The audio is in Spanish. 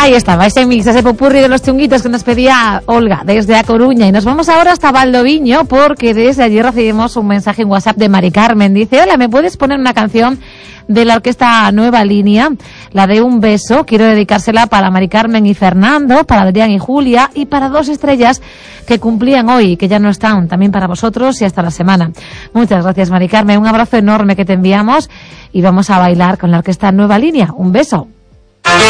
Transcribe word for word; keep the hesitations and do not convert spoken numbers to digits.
Ahí estaba ese mix, ese popurrí de los chunguitos que nos pedía Olga desde A Coruña. Y nos vamos ahora hasta Valdoviño, porque desde allí recibimos un mensaje en WhatsApp de Mari Carmen. Dice: hola, ¿me puedes poner una canción de la orquesta Nueva Línea, la de Un Beso? Quiero dedicársela para Mari Carmen y Fernando, para Adrián y Julia, y para dos estrellas que cumplían hoy, que ya no están, también para vosotros y hasta la semana. Muchas gracias, Mari Carmen, un abrazo enorme que te enviamos, y vamos a bailar con la orquesta Nueva Línea. Un beso.